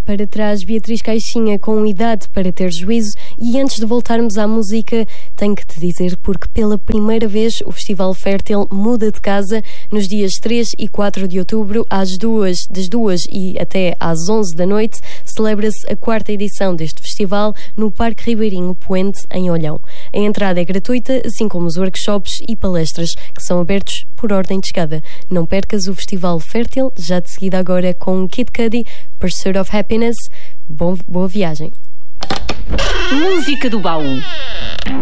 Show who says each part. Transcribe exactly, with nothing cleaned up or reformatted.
Speaker 1: para trás Beatriz Caixinha com Idade para Ter Juízo. E antes de voltarmos à música, tenho que te dizer porque pela primeira vez o Festival Fértil muda de casa nos dias três e quatro de outubro, às duas, das duas e até às onze da noite, celebra-se a quarta edição deste festival no Parque Ribeirinho Poente, em Olhão. A entrada é gratuita, assim como os workshops e palestras, que são abertos por ordem de chegada. Não percas o Festival Fértil, já de seguida agora com Kid Cudi, Pursuit of Happiness. Bom, boa viagem.
Speaker 2: Música do baú.